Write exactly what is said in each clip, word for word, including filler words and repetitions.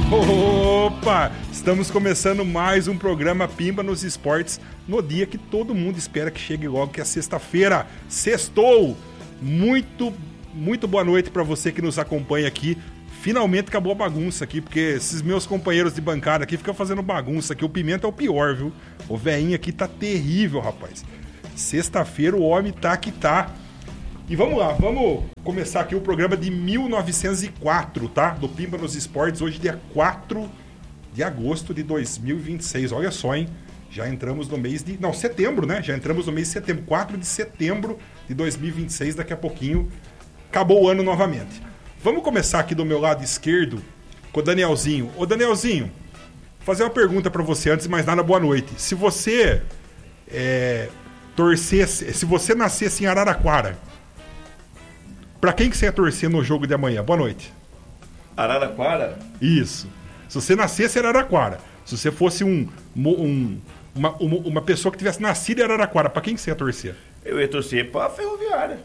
Opa! Estamos começando mais um programa Pimba nos Esportes, no dia que todo mundo espera que chegue logo, que é sexta-feira. Sextou! Muito, muito boa noite para você que nos acompanha aqui. Finalmente acabou a bagunça aqui, porque esses meus companheiros de bancada aqui ficam fazendo bagunça aqui. O Pimenta é o pior, viu? O velhinho aqui tá terrível, rapaz. Sexta-feira o homem tá que tá. E vamos lá, vamos começar aqui o programa de mil novecentos e quatro, tá? Do Pimba nos Esportes, hoje dia quatro de agosto de dois mil e vinte e seis. Olha só, hein? Já entramos no mês de... Não, setembro, né? Já entramos no mês de setembro. quatro de setembro de dois mil e vinte e seis, daqui a pouquinho acabou o ano novamente. Vamos começar aqui do meu lado esquerdo com o Danielzinho. Ô, Danielzinho, vou fazer uma pergunta pra você antes de mais nada, boa noite. Se você é, torcesse... Se você nascesse em Araraquara, pra quem que você ia torcer no jogo de amanhã? Boa noite. Araraquara? Isso. Se você nascesse em Araraquara, se você fosse um, um, uma, uma, uma pessoa que tivesse nascido em Araraquara, pra quem que você ia torcer? Eu ia torcer pra Ferroviária.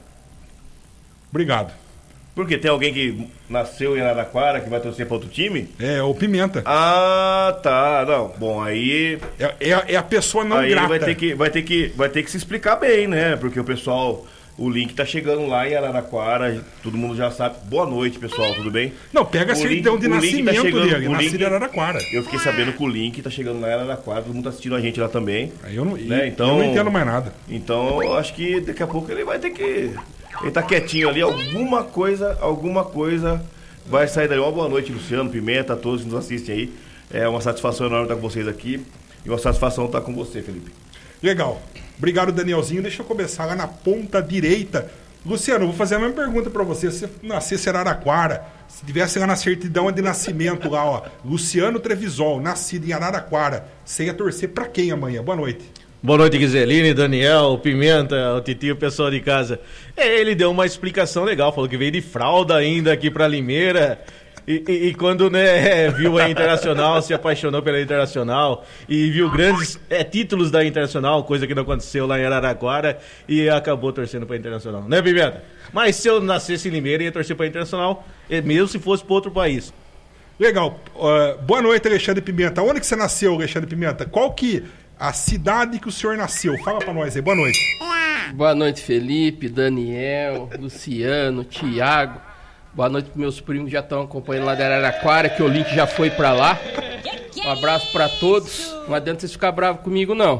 Obrigado. Porque tem alguém que nasceu em Araraquara que vai torcer pra outro time? É, o Pimenta. Ah, tá. Não, bom, aí... É, é, é a pessoa não aí grata. Aí vai ter, que, vai, ter que, vai ter que se explicar bem, né? Porque o pessoal... O link tá chegando lá em Araraquara, todo mundo já sabe. Boa noite, pessoal, tudo bem? Não, pega a certidão de nascimento tá chegando, dele, nascido em Araraquara. Eu fiquei sabendo que o link tá chegando lá em Araraquara, todo mundo tá assistindo a gente lá também. Aí eu não, né? então, eu não entendo mais nada. Então, eu acho que daqui a pouco ele vai ter que... Ele tá quietinho ali, alguma coisa, alguma coisa vai sair daí. Uma boa noite, Luciano, Pimenta, a todos que nos assistem aí. É uma satisfação enorme estar com vocês aqui. E uma satisfação estar com você, Felipe. Legal. Obrigado, Danielzinho. Deixa eu começar lá na ponta direita. Luciano, eu vou fazer a mesma pergunta pra você. Se você nascesse em Araraquara, se tivesse lá na certidão de nascimento lá, ó, Luciano Trevisol, nascido em Araraquara, você ia torcer pra quem amanhã? Boa noite. Boa noite, Giseline, Daniel, Pimenta, o Titi, o pessoal de casa. É, ele deu uma explicação legal, falou que veio de fralda ainda aqui pra Limeira. E, e, e quando né, viu a Internacional, se apaixonou pela Internacional e viu grandes é, títulos da Internacional, coisa que não aconteceu lá em Araraquara, e acabou torcendo para a Internacional, né, Pimenta? Mas se eu nascesse em Limeira, ia torcer para a Internacional, mesmo se fosse para outro país. Legal. Uh, boa noite, Alexandre Pimenta. Onde que você nasceu, Alexandre Pimenta? Qual que a cidade que o senhor nasceu? Fala para nós aí. Boa noite. Boa noite, Felipe, Daniel, Luciano, Thiago. Boa noite para meus primos que já estão acompanhando lá da Araraquara, que o link já foi para lá. Um abraço para todos. Não adianta vocês ficar bravos comigo, não.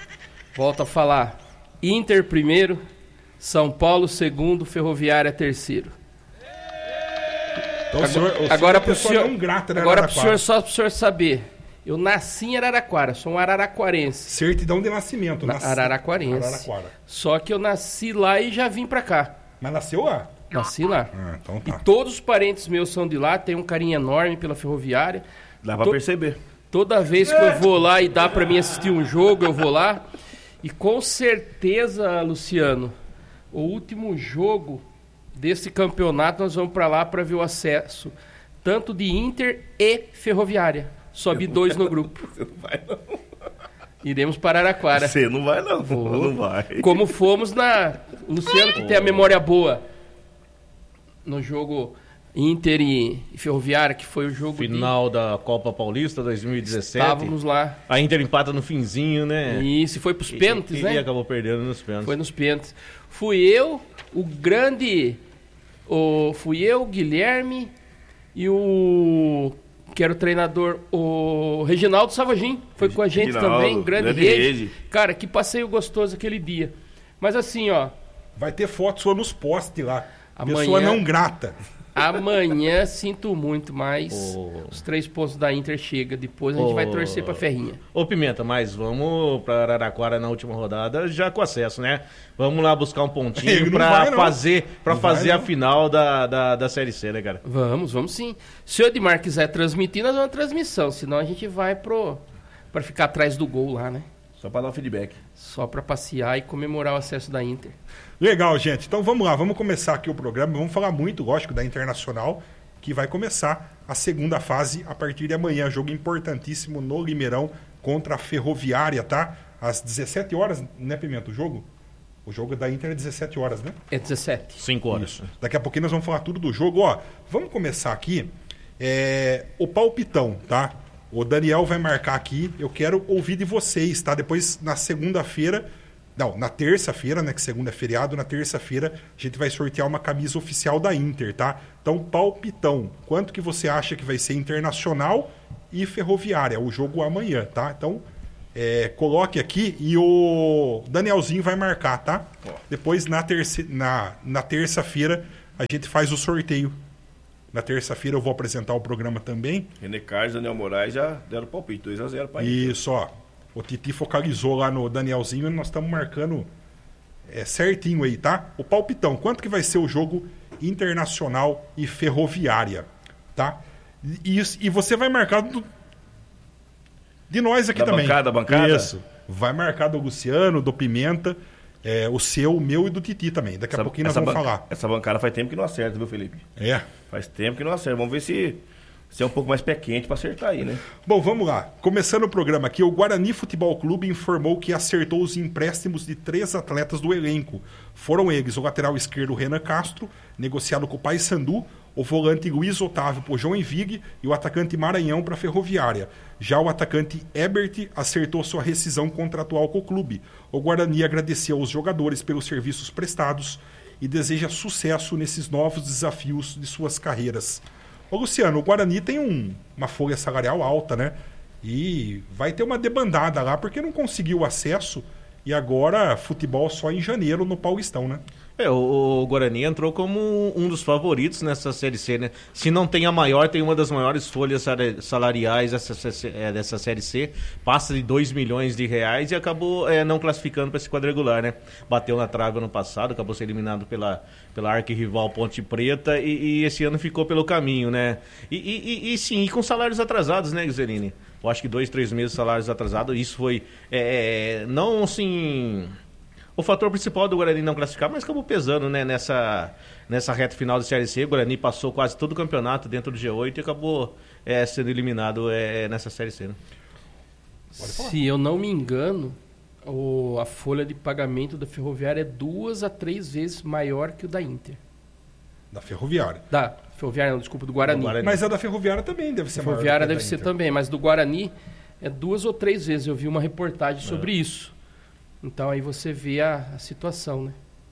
Volto a falar. Inter primeiro, São Paulo segundo, Ferroviária terceiro. Então, o senhor, o agora senhor para o senhor, não grata, né, agora pro senhor, só para o senhor saber. Eu nasci em Araraquara, sou um araraquarense. Certidão de nascimento. Na, araraquarense. Araraquara. Só que eu nasci lá e já vim para cá. Mas nasceu lá? Nasci lá. Ah, então tá. E todos os parentes meus são de lá, tem um carinho enorme pela Ferroviária. Dá pra to- perceber. Toda vez que eu vou lá e dá pra mim assistir um jogo, eu vou lá. E com certeza, Luciano, o último jogo desse campeonato nós vamos pra lá pra ver o acesso. Tanto de Inter e Ferroviária. Sobe dois no grupo. Você não vai, não. Iremos para Araraquara. Você não vai, não. Vou. Não vai. Como fomos na... Luciano, que tem a memória boa. No jogo Inter e Ferroviária, que foi o jogo Final de... da Copa Paulista dois mil e dezessete. Estávamos lá. A Inter empata no finzinho, né? Isso, e foi pros pênaltis, e, né? E acabou perdendo nos pênaltis. Foi nos pênaltis. Fui eu, o grande... O, fui eu, o Guilherme e o... Que era o treinador, o Reginaldo Savagin. Foi com a gente Reginaldo, também, grande, grande rede. rede. Cara, que passeio gostoso aquele dia. Mas assim, ó... Vai ter foto sua nos postes lá. Amanhã, Pessoa não grata. Amanhã sinto muito, mas Oh. os três pontos da Inter chega. Depois a gente Oh. vai torcer pra Ferrinha. Ô Pimenta, mas vamos pra Araraquara na última rodada já com acesso, né? Vamos lá buscar um Ele pontinho não pra vai, não. fazer, pra Não fazer vai, a não. final da, da, da Série C, né, cara? Vamos, vamos sim. Se o Edmar quiser transmitir, nós vamos transmissão. Senão a gente vai pro pra ficar atrás do gol lá, né? Só pra dar um feedback. Só pra passear e comemorar o acesso da Inter. Legal, gente. Então vamos lá, vamos começar aqui o programa. Vamos falar muito, lógico, da Internacional, que vai começar a segunda fase a partir de amanhã. Jogo importantíssimo no Limeirão contra a Ferroviária, tá? Às dezessete horas, né, Pimenta, o jogo? O jogo da Inter é dezessete horas, né? É dezessete. cinco horas. Isso. Daqui a pouquinho nós vamos falar tudo do jogo. Ó, vamos começar aqui. É, o palpitão, tá? O Daniel vai marcar aqui. Eu quero ouvir de vocês, tá? Depois, na segunda-feira... Não, na terça-feira, né? Que segunda é feriado. Na terça-feira, a gente vai sortear uma camisa oficial da Inter, tá? Então, palpitão. Quanto que você acha que vai ser Internacional e Ferroviária? O jogo amanhã, tá? Então, é, coloque aqui e o Danielzinho vai marcar, tá? Oh. Depois, na, terce... na, na terça-feira, a gente faz o sorteio. Na terça-feira eu vou apresentar o programa também. René Carlos e Daniel Moraes já deram palpite, dois a zero para Inter. Isso, ó. O Titi focalizou lá no Danielzinho e nós estamos marcando é, certinho aí, tá? O palpitão, quanto que vai ser o jogo Internacional e Ferroviária, tá? E, e você vai marcar do, de nós aqui da também. Bancada, bancada? Isso. Vai marcar do Luciano, do Pimenta, é, o seu, o meu e do Titi também. Daqui a essa, pouquinho nós vamos ban- falar. Essa bancada faz tempo que não acerta, viu, Felipe? É. Faz tempo que não acerta. Vamos ver se... Se é um pouco mais pé quente para acertar aí, né? Bom, vamos lá. Começando o programa aqui, o Guarani Futebol Clube informou que acertou os empréstimos de três atletas do elenco. Foram eles o lateral esquerdo Renan Castro, negociado com o Paysandu, o volante Luiz Otávio para o João Envigue e o atacante Maranhão para a Ferroviária. Já o atacante Ebert acertou sua rescisão contratual com o clube. O Guarani agradeceu aos jogadores pelos serviços prestados e deseja sucesso nesses novos desafios de suas carreiras. Ô Luciano, o Guarani tem um, uma folha salarial alta, né? E vai ter uma debandada lá porque não conseguiu acesso e agora futebol só em janeiro no Paulistão, né? É, o, o Guarani entrou como um dos favoritos nessa Série C, né? Se não tem a maior, tem uma das maiores folhas salariais dessa, dessa Série C. Passa de dois milhões de reais e acabou é, não classificando para esse quadrangular, né? Bateu na trave ano passado, acabou sendo eliminado pela, pela arquirrival Ponte Preta e, e esse ano ficou pelo caminho, né? E, e, e, e sim, e com salários atrasados, né, Guzerini? Eu acho que dois, três meses de salários atrasados, isso foi, é, não assim... O fator principal do Guarani não classificar, mas acabou pesando, né, nessa, nessa reta final da Série C. O Guarani passou quase todo o campeonato dentro do G oito e acabou é, sendo eliminado é, nessa Série C. Né? Se eu não me engano, o, a folha de pagamento da Ferroviária é duas a três vezes maior que o da Inter. Da Ferroviária. Da Ferroviária, não, desculpa, do Guarani. do Guarani. Mas a da Ferroviária também deve ser maior. A Ferroviária deve ser também, mas do Guarani é duas ou três vezes. Eu vi uma reportagem sobre é. isso. Então aí você vê a, a situação, né?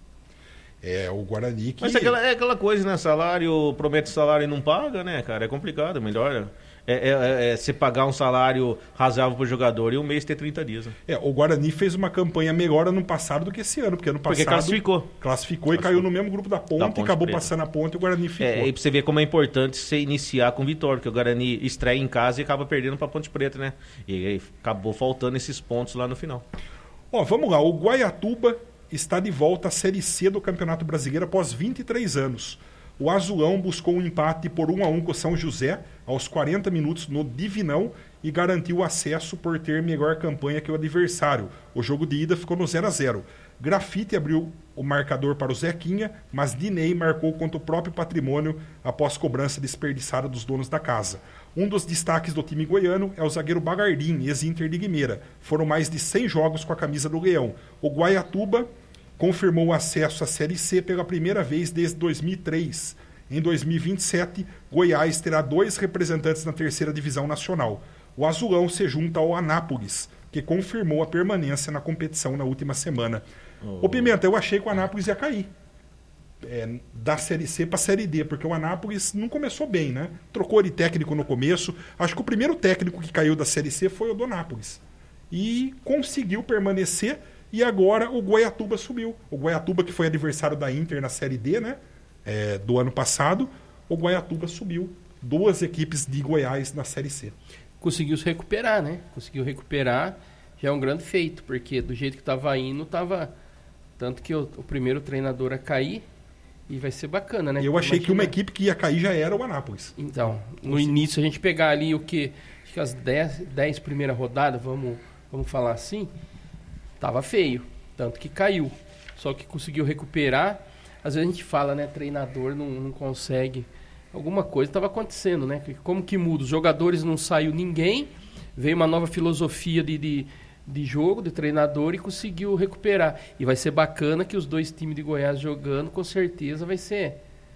É, o Guarani que... Mas é aquela, é aquela coisa, né? Salário, promete salário e não paga, né, cara? É complicado, melhor... É, é, é você pagar um salário razoável pro jogador e um mês ter trinta dias. Né? É, o Guarani fez uma campanha melhor ano passado do que esse ano, porque ano passado... Porque classificou. Classificou, classificou e caiu no mesmo grupo da Ponte, da Ponte e acabou Preta. Passando a Ponte e o Guarani ficou. É, e pra você ver como é importante você iniciar com vitória, porque o Guarani estreia em casa e acaba perdendo pra Ponte Preta, né? E aí acabou faltando esses pontos lá no final. Ó, vamos lá, o Guaiatuba está de volta à Série C do Campeonato Brasileiro após vinte e três anos. O Azulão buscou um empate por um a um com São José aos quarenta minutos no Divinão e garantiu o acesso por ter melhor campanha que o adversário. O jogo de ida ficou no zero a zero. Grafite abriu o marcador para o Zequinha, mas Dinei marcou contra o próprio Patrimônio após cobrança desperdiçada dos donos da casa. Um dos destaques do time goiano é o zagueiro Bagardim, ex-Inter de Guimeira. Foram mais de cem jogos com a camisa do Leão. O Guaiatuba confirmou o acesso à Série C pela primeira vez desde dois mil e três. Em dois mil e vinte e sete, Goiás terá dois representantes na terceira divisão nacional. O Azulão se junta ao Anápolis, que confirmou a permanência na competição na última semana. Ô, oh. Pimenta, eu achei que o Anápolis ia cair. É, da Série C para a Série D, porque o Anápolis não começou bem, né? Trocou de técnico no começo. Acho que o primeiro técnico que caiu da Série C foi o do Anápolis. E conseguiu permanecer, e agora o Goiatuba subiu. O Goiatuba, que foi adversário da Inter na Série D, né? É, do ano passado, o Goiatuba subiu. Duas equipes de Goiás na Série C. Conseguiu se recuperar, né? Conseguiu recuperar, já é um grande feito, porque do jeito que estava indo, estava... Tanto que o, o primeiro treinador a cair, e vai ser bacana, né? Eu achei Imagina... que uma equipe que ia cair já era o Anápolis. Então, no início, a gente pegar ali o que... Acho que as dez primeiras rodadas, vamos, vamos falar assim, tava feio, tanto que caiu. Só que conseguiu recuperar. Às vezes a gente fala, né? Treinador não, não consegue... Alguma coisa estava acontecendo, né? Como que muda? Os jogadores não saiu ninguém, veio uma nova filosofia de, de, de jogo, de treinador e conseguiu recuperar. E vai ser bacana que os dois times de Goiás jogando, com certeza vai ser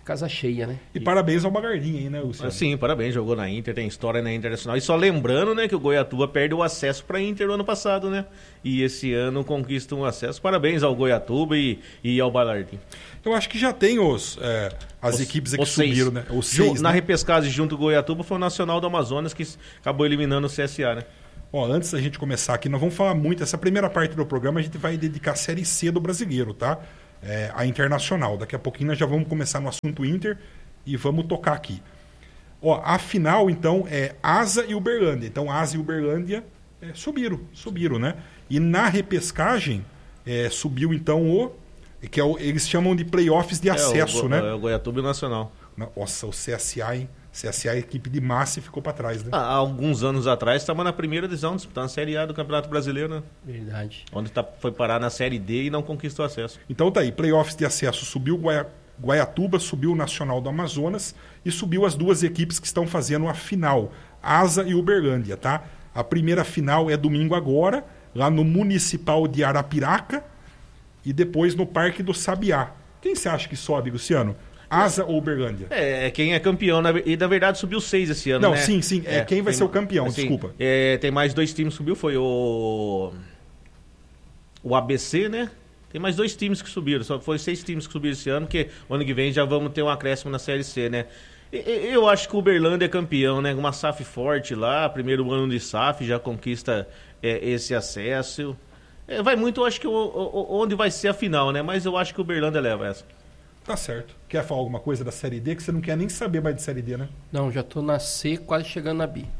Casa cheia, né? E, e parabéns ao Bagardinho aí, né, Luciano? Sim, parabéns, jogou na Inter, tem história na Internacional. E só lembrando, né, que o Goiatuba perde o acesso para a Inter no ano passado, né? E esse ano conquista um acesso. Parabéns ao Goiatuba e, e ao Bagardinho. Eu acho que já tem os, é, as os, equipes que os subiram, seis. né? Os seis, Na né? repescagem junto com o Goiatuba foi o Nacional do Amazonas que acabou eliminando o C S A, né? Ó, antes da gente começar aqui, nós vamos falar muito. Essa primeira parte do programa a gente vai dedicar à Série C do Brasileiro, tá? É, a Internacional. Daqui a pouquinho nós já vamos começar no assunto Inter e vamos tocar aqui. Ó, a final, então, é Asa e Uberlândia. Então, Asa e Uberlândia é, subiram, subiram, né? E na repescagem é, subiu, então, o... que é o, eles chamam de playoffs de acesso, é, o, né? É o Goiatuba e o Nacional. Nossa, o C S A, hein? C S A, a equipe de massa, ficou para trás, né? Há alguns anos atrás estava na primeira divisão, disputando a Série A do Campeonato Brasileiro, né? Verdade. Onde tá, foi parar na Série D e não conquistou acesso. Então tá aí, playoffs de acesso, subiu Guaia, Guaiatuba, subiu o Nacional do Amazonas e subiu as duas equipes que estão fazendo a final, Asa e Uberlândia, tá? A primeira final é domingo agora, lá no Municipal de Arapiraca e depois no Parque do Sabiá. Quem você acha que sobe, Luciano? Asa ou Uberlândia? É, quem é campeão, na, e na verdade subiu seis esse ano, Não, né? sim, sim, é, quem vai tem, ser o campeão, assim, desculpa. É, tem mais dois times que subiu, foi o... O A B C, né? Tem mais dois times que subiram, só foi seis times que subiram esse ano, porque ano que vem já vamos ter um acréscimo na Série C, né? E, eu acho que o Uberlândia é campeão, né? Uma S A F forte lá, primeiro ano de S A F, já conquista é, esse acesso. É, vai muito, eu acho que o, o, onde vai ser a final, né? Mas eu acho que o Uberlândia leva essa. Tá certo. Quer falar alguma coisa da Série D que você não quer nem saber mais de Série D, né? Não, já tô na C, quase chegando na B.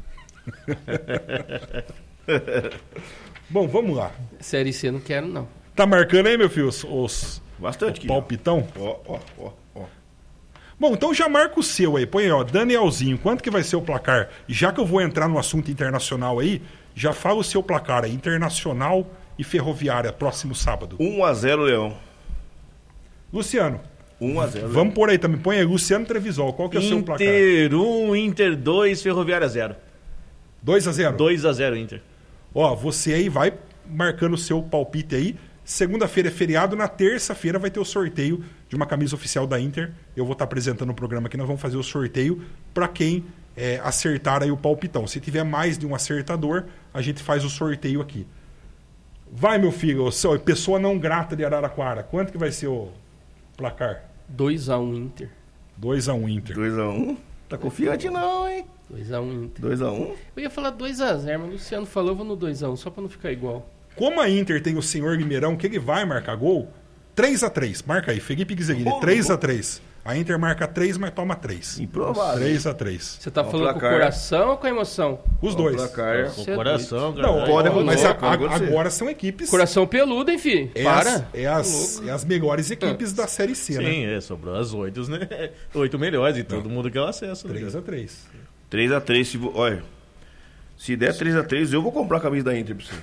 Bom, vamos lá. Série C não quero, não. Tá marcando aí, meu filho, os, os Bastante, o palpitão? Ó, ó, ó, ó. Bom, então já marca o seu aí. Põe aí, ó, Danielzinho, quanto que vai ser o placar? E já que eu vou entrar no assunto internacional aí, já fala o seu placar aí, Internacional e Ferroviária, próximo sábado. um a zero, Leão. Luciano, um a zero. vamos por aí também. Põe aí, Luciano Trevisol, qual que é o seu placar? Inter um, Inter dois, Ferroviária zero. dois a zero? dois a zero, Inter. Ó, você aí vai marcando o seu palpite aí. Segunda-feira é feriado, na terça-feira vai ter o sorteio de uma camisa oficial da Inter. Eu vou estar apresentando o programa aqui, nós vamos fazer o sorteio para quem é, acertar aí o palpitão. Se tiver mais de um acertador, a gente faz o sorteio aqui. Vai, meu filho, seu, pessoa não grata de Araraquara, quanto que vai ser o placar? dois a um Inter. dois a um Inter. dois a um. Tá confiante não, hein? dois a um Inter. dois a um. Eu ia falar dois a zero, mas o Luciano falou, eu vou no dois a um, só pra não ficar igual. Como a Inter tem o senhor Guimerão, que ele vai marcar gol, três a três. Marca aí, Felipe Guizegui, três a três. A Inter marca três, mas toma três. Improvável. três a três. Você tá Ó, falando com o placar. coração ou com a emoção? Os Ó, dois. placar. Com Você é coração, cara. Não, Pode ó, mas acontecer, a- a- pode acontecer. agora são equipes... Coração peludo, hein, filho? É Para. as, é, as, é as melhores equipes da Série C, né? Sim, é, sobrou as oito, né? Oito melhores e todo mundo quer o acesso. três né? a três. três a três, se vo... olha. Se der três a três, eu vou comprar a camisa da Inter pra você.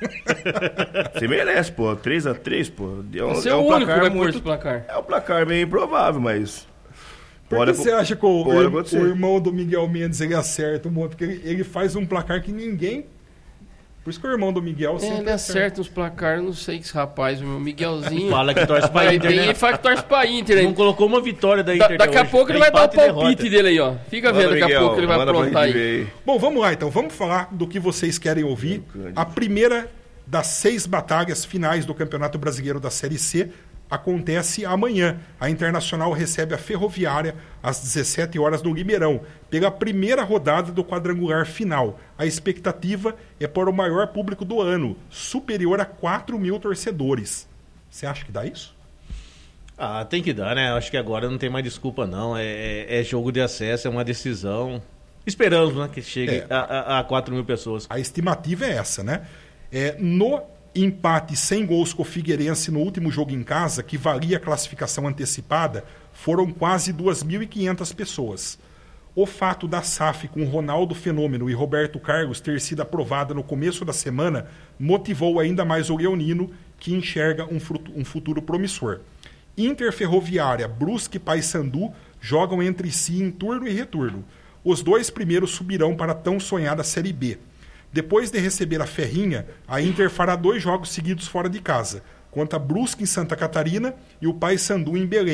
Você merece, pô. três a três, pô. É um, Você é é o um único que placar vai pôr muito... esse placar. É um placar bem improvável, mas... Por Pode que você acon- acha que o, pode o- acontecer. o irmão do Miguel Mendes ele acerta um monte? Porque ele, ele faz um placar que ninguém... Por isso que o irmão do Miguel É, sempre ele acerta uns placares, não sei que esse rapaz, o meu Miguelzinho. Fala que torce pra Vai Inter, bem, né? ele fala que torce pra Inter aí. Não colocou uma vitória da Da- Inter daqui até a hoje. pouco ele É vai dar o empate e palpite derrota. dele aí, ó. Fica vendo, Manda, daqui a Miguel, pouco ele vai manda pra aprontar gente aí. ver aí. Bom, vamos lá então. Vamos falar do que vocês querem ouvir. A primeira das seis batalhas finais do Campeonato Brasileiro da Série C acontece amanhã. A Internacional recebe a Ferroviária às dezessete horas no Guimerão, pela primeira rodada do quadrangular final. A expectativa é para o maior público do ano, superior a quatro mil torcedores. Você acha que dá isso? Ah, tem que dar, né? Acho que agora não tem mais desculpa, não. É, é- é jogo de acesso, é uma decisão. Esperamos, né, que chegue É. a, a, a quatro mil pessoas. A estimativa é essa, né? É, no empate sem gols com o Figueirense no último jogo em casa, que valia a classificação antecipada, foram quase duas mil e quinhentas pessoas. O fato da S A F com Ronaldo Fenômeno e Roberto Carlos ter sido aprovada no começo da semana motivou ainda mais o leonino, que enxerga um, fruto- um futuro promissor. Inter Ferroviária, Brusque e Paysandu jogam entre si em turno e retorno. Os dois primeiros subirão para a tão sonhada Série B. Depois de receber a Ferrinha, a Inter fará dois jogos seguidos fora de casa, contra Brusque em Santa Catarina e o Paysandu em Belém.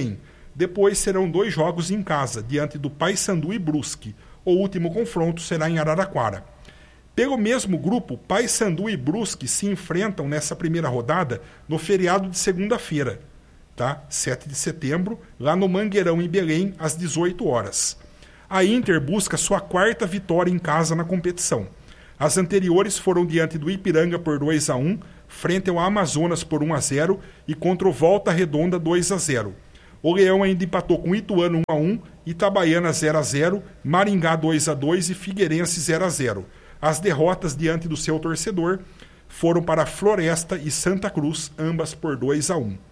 Depois serão dois jogos em casa, diante do Paysandu e Brusque. O último confronto será em Araraquara. Pelo mesmo grupo, Paysandu e Brusque se enfrentam nessa primeira rodada no feriado de segunda-feira, tá? sete de setembro, lá no Mangueirão, em Belém, às dezoito horas. A Inter busca sua quarta vitória em casa na competição. As anteriores foram diante do Ipiranga por dois a um, frente ao Amazonas por um a zero e contra o Volta Redonda dois a zero. O Leão ainda empatou com Ituano um a um, Itabaiana zero a zero, Maringá dois a dois e Figueirense zero a zero. As derrotas diante do seu torcedor foram para Floresta e Santa Cruz, ambas por dois a um.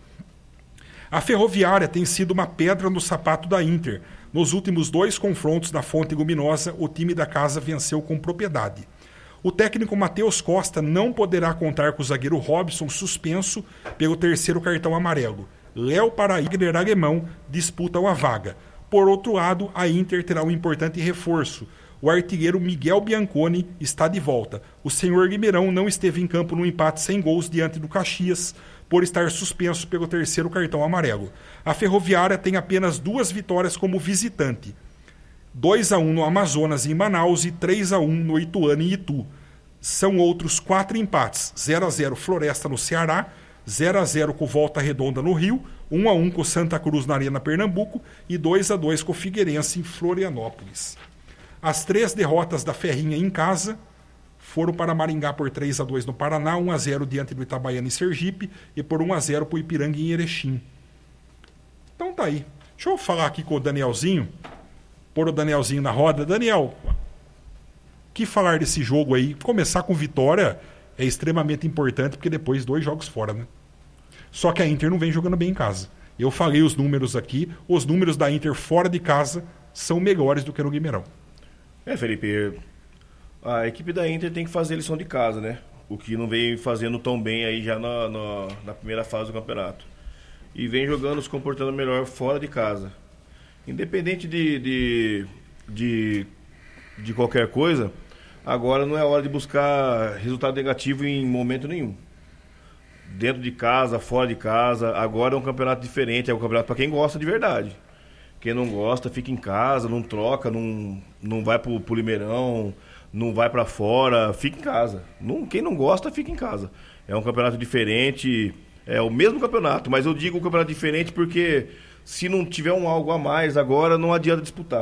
A Ferroviária tem sido uma pedra no sapato da Inter. Nos últimos dois confrontos na Fonte Luminosa, o time da casa venceu com propriedade. O técnico Matheus Costa não poderá contar com o zagueiro Robson, suspenso pelo terceiro cartão amarelo. Léo Paraígner Alemão disputam a vaga. Por outro lado, a Inter terá um importante reforço. O artilheiro Miguel Bianconi está de volta. O senhor Guimerão não esteve em campo no empate sem gols diante do Caxias, por estar suspenso pelo terceiro cartão amarelo. A Ferroviária tem apenas duas vitórias como visitante. dois a um no Amazonas e em Manaus e três a um no Ituano e Itu. São outros quatro empates. zero a zero Floresta no Ceará, zero a zero com Volta Redonda no Rio, um a um com Santa Cruz na Arena Pernambuco e dois a dois com Figueirense em Florianópolis. As três derrotas da Ferrinha em casa foram para Maringá por três a dois no Paraná, um a zero diante do Itabaiana em Sergipe e por um a zero para o Ipiranga em Erechim. Então tá aí. Deixa eu falar aqui com o Danielzinho, pôr o Danielzinho na roda. Daniel, que falar desse jogo aí? Começar com vitória é extremamente importante, porque depois dois jogos fora, né? Só que a Inter não vem jogando bem em casa. Eu falei os números aqui, os números da Inter fora de casa são melhores do que no Guimerão. É, Felipe, a equipe da Inter tem que fazer lição de casa, né? O que não vem fazendo tão bem aí já na, na, na primeira fase do campeonato. E vem jogando, se comportando melhor fora de casa. Independente de, de, de, de qualquer coisa, agora não é hora de buscar resultado negativo em momento nenhum. Dentro de casa, fora de casa, agora é um campeonato diferente, é um campeonato para quem gosta de verdade. Quem não gosta, fica em casa, não troca, não, não vai pro, pro Limeirão, não vai para fora, fica em casa. Não, quem não gosta, fica em casa. É um campeonato diferente, é o mesmo campeonato, mas eu digo um campeonato diferente porque se não tiver um algo a mais agora, não adianta disputar.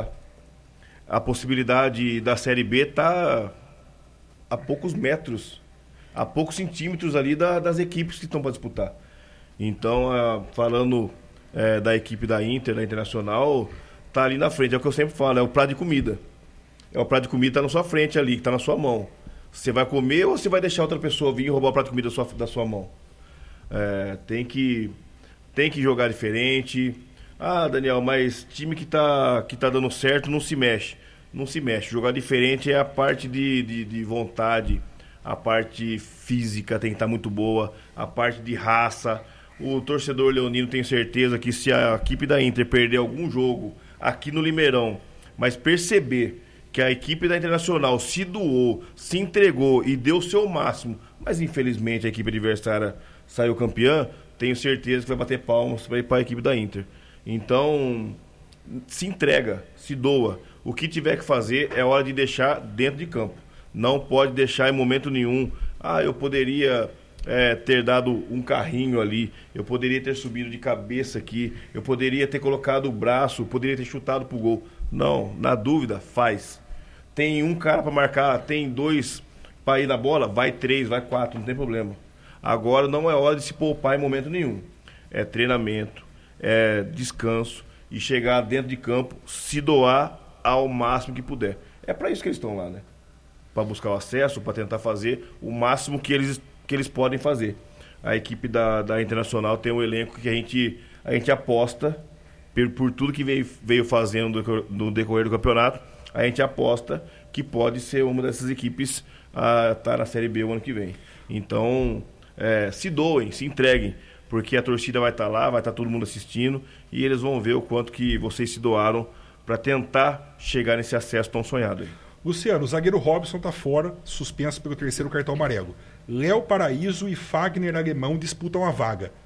A possibilidade da Série B está a poucos metros, a poucos centímetros ali da, das equipes que estão para disputar. Então, uh, falando... É, da equipe da Inter, da Internacional, tá ali na frente. É o que eu sempre falo, é o prato de comida. É o prato de comida que tá na sua frente ali, que tá na sua mão. Você vai comer ou você vai deixar outra pessoa vir e roubar o prato de comida da sua, da sua mão? É, tem que, tem que jogar diferente. Ah, Daniel, mas time que tá, que tá dando certo não se mexe. Não se mexe. Jogar diferente é a parte de, de, de vontade, a parte física tem que estar muito boa, a parte de raça. O torcedor leonino tem certeza que se a equipe da Inter perder algum jogo aqui no Limeirão, mas perceber que a equipe da Internacional se doou, se entregou e deu o seu máximo, mas infelizmente a equipe adversária saiu campeã, tenho certeza que vai bater palmas para a equipe da Inter. Então, se entrega, se doa. O que tiver que fazer é hora de deixar dentro de campo. Não pode deixar em momento nenhum. Ah, eu poderia... É, ter dado um carrinho ali, eu poderia ter subido de cabeça aqui, eu poderia ter colocado o braço, poderia ter chutado pro gol. Não, na dúvida, faz. Tem um cara para marcar, tem dois para ir na bola, vai três, vai quatro, não tem problema. Agora não é hora de se poupar em momento nenhum. É treinamento, é descanso e chegar dentro de campo, se doar ao máximo que puder. É para isso que eles estão lá, né? Para buscar o acesso, para tentar fazer o máximo que eles que eles podem fazer. A equipe da, da Internacional tem um elenco que a gente, a gente aposta, por, por tudo que veio, veio fazendo no, no decorrer do campeonato, a gente aposta que pode ser uma dessas equipes a estar na Série B o ano que vem. Então, é, se doem, se entreguem, porque a torcida vai estar lá, vai estar todo mundo assistindo, e eles vão ver o quanto que vocês se doaram para tentar chegar nesse acesso tão sonhado aí. Luciano, o zagueiro Robson está fora, suspenso pelo terceiro cartão amarelo. Léo Paraíso e Fagner Alemão disputam a vaga.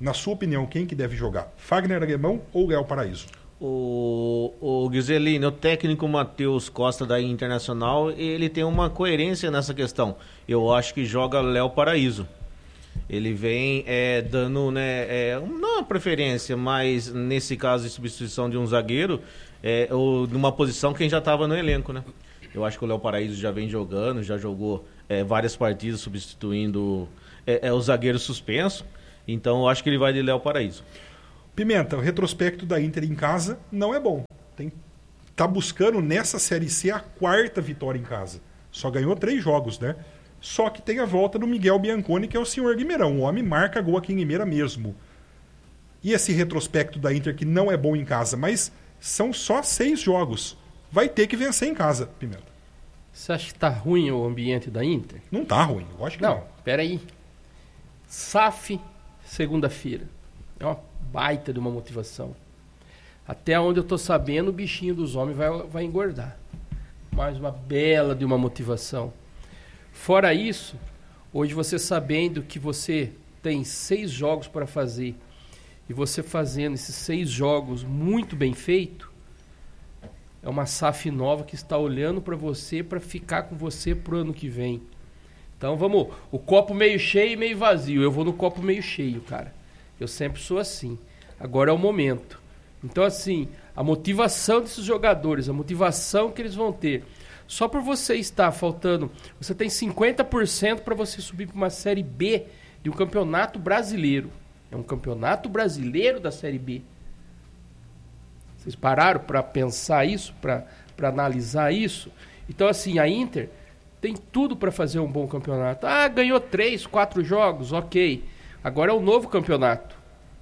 Na sua opinião, quem que deve jogar? Fagner Alemão ou Léo Paraíso? O, o Guizelino, o técnico Matheus Costa da Internacional, ele tem uma coerência nessa questão. Eu acho que joga Léo Paraíso. Ele vem é, dando, né, é, não uma preferência, mas nesse caso de substituição de um zagueiro, é, ou numa posição quem já estava no elenco, né? Eu acho que o Léo Paraíso já vem jogando, já jogou é, várias partidas substituindo é, é, o zagueiro suspenso. Então eu acho que ele vai de Léo Paraíso. Pimenta, o retrospecto da Inter em casa não é bom. Tem, tá buscando nessa Série C a quarta vitória em casa. Só ganhou três jogos, né? Só que tem a volta do Miguel Bianconi, que é o senhor Guimerão. O homem marca gol aqui em Limeira mesmo. E esse retrospecto da Inter que não é bom em casa, mas são só seis jogos. Vai ter que vencer em casa, Pimenta. Você acha que tá ruim o ambiente da Inter? Não tá ruim, eu acho que não. Não, peraí. S A F, segunda-feira. É uma baita de uma motivação. Até onde eu tô sabendo, o bichinho dos homens vai, vai engordar. Mais uma bela de uma motivação. Fora isso, hoje você sabendo que você tem seis jogos para fazer e você fazendo esses seis jogos muito bem feito, é uma S A F nova que está olhando para você para ficar com você pro ano que vem. Então vamos, o copo meio cheio e meio vazio. Eu vou no copo meio cheio, cara. Eu sempre sou assim. Agora é o momento. Então assim, a motivação desses jogadores, a motivação que eles vão ter. Só por você estar faltando, você tem cinquenta por cento para você subir para uma Série B de um campeonato brasileiro. É um campeonato brasileiro da Série B. Vocês pararam para pensar isso, para analisar isso? Então assim, a Inter tem tudo para fazer um bom campeonato. Ah, ganhou três, quatro jogos, ok. Agora é um novo campeonato.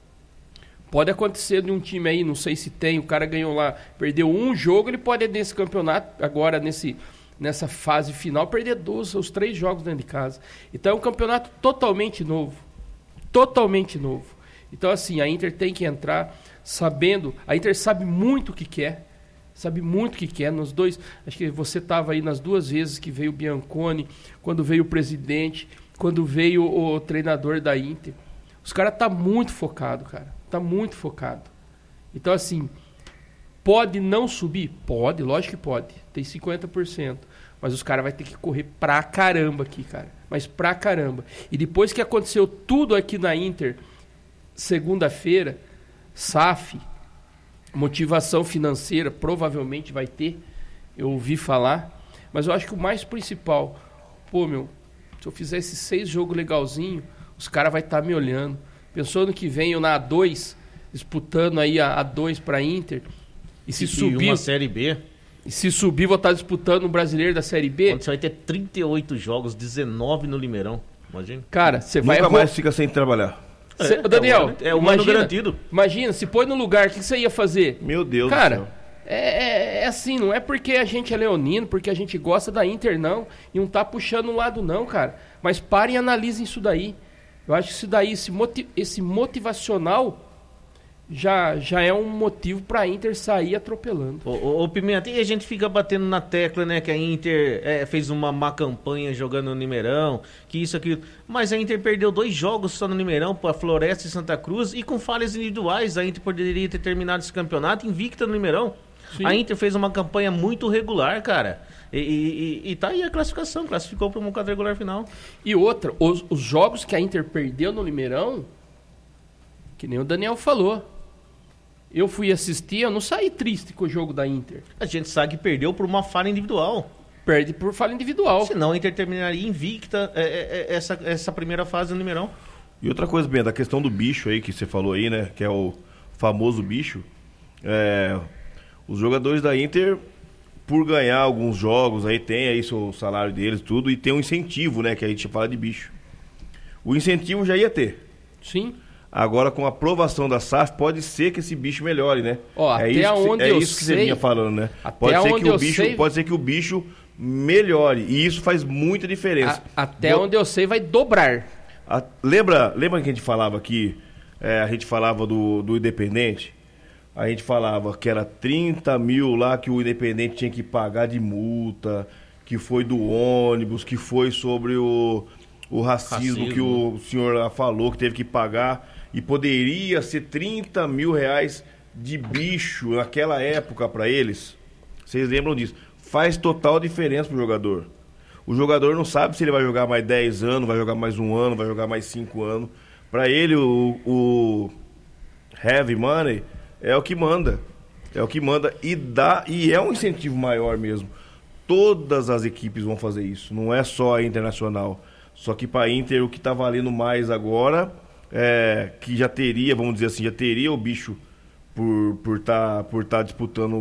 Pode acontecer de um time aí, não sei se tem, o cara ganhou lá, perdeu um jogo, ele pode nesse campeonato, agora nesse, nessa fase final, perder dois, os três jogos dentro de casa. Então é um campeonato totalmente novo. Totalmente novo. Então assim, a Inter tem que entrar sabendo, a Inter sabe muito o que quer, sabe muito o que quer. Nos dois, acho que você estava aí nas duas vezes que veio o Bianconi, quando veio o presidente, quando veio o treinador da Inter. Os caras tá muito focado, cara. Tá muito focado. Então, assim, pode não subir? Pode, lógico que pode. Tem cinquenta por cento. Mas os caras vão ter que correr pra caramba aqui, cara. Mas pra caramba. E depois que aconteceu tudo aqui na Inter, segunda-feira, S A F, motivação financeira, provavelmente vai ter. Eu ouvi falar. Mas eu acho que o mais principal, pô, meu, se eu fizer esses seis jogos legalzinho, os caras vão estar me olhando. Pensou no que vem eu na A dois, disputando aí a A dois para Inter. E se e subir. Uma Série B. E se subir, vou estar disputando o brasileiro da Série B. Onde você vai ter trinta e oito jogos, dezenove no Limeirão. Imagina. Cara, você vai. Nunca mais fica sem trabalhar. Cê, É, Daniel, é o ano garantido. Imagina, se põe no lugar, o que você ia fazer? Meu Deus Cara, do céu. é, é, é assim, não é porque a gente é leonino, porque a gente gosta da Inter, não. E não tá puxando um lado, não, cara. Mas parem e analisem isso daí. Eu acho que isso daí, esse, motiv, esse motivacional já, já é um motivo para a Inter sair atropelando. Ô, ô, ô Pimenta, e a gente fica batendo na tecla, né, que a Inter é, fez uma má campanha jogando no Limeirão, que isso, aquilo. Mas a Inter perdeu dois jogos só no Limeirão, para Floresta e Santa Cruz, e com falhas individuais. A Inter poderia ter terminado esse campeonato invicta no Limeirão. Sim. A Inter fez uma campanha muito regular, cara. E, e, e tá aí a classificação, classificou para um quadrangular final. E outra, os, os jogos que a Inter perdeu no Limeirão, que nem o Daniel falou, eu fui assistir, eu não saí triste com o jogo da Inter. A gente sabe que perdeu por uma falha individual. Perde por falha individual. Senão a Inter terminaria invicta é, é, é, essa, essa primeira fase no Limeirão. E outra coisa, bem, da questão do bicho aí que você falou aí, né? Que é o famoso bicho. É, os jogadores da Inter, por ganhar alguns jogos, aí tem aí o salário deles, tudo, e tem um incentivo, né? Que a gente fala de bicho. O incentivo já ia ter. Sim. Agora, com a aprovação da S A F, pode ser que esse bicho melhore, né? Ó, é até isso que, onde é eu isso que sei, você vinha falando, né? Até Pode ser onde que o eu bicho, sei, pode ser que o bicho melhore. E isso faz muita diferença. A, até Bo- onde eu sei, vai dobrar. A- lembra, lembra que a gente falava aqui? É, a gente falava do, do Independente? A gente falava que era trinta mil lá que o Independente tinha que pagar de multa, que foi do ônibus, que foi sobre o, o racismo, Racismo. que o senhor lá falou que teve que pagar. e poderia ser trinta mil reais de bicho naquela época para eles. Vocês lembram disso? Faz total diferença pro jogador. O jogador não sabe se ele vai jogar mais dez anos, vai jogar mais um ano, vai jogar mais cinco anos. Para ele, o, o heavy money é o que manda. É o que manda e dá, e é um incentivo maior mesmo. Todas as equipes vão fazer isso, não é só a Internacional. Só que para a Inter, o que está valendo mais agora, é que já teria, vamos dizer assim, já teria o bicho por estar por tá, por tá disputando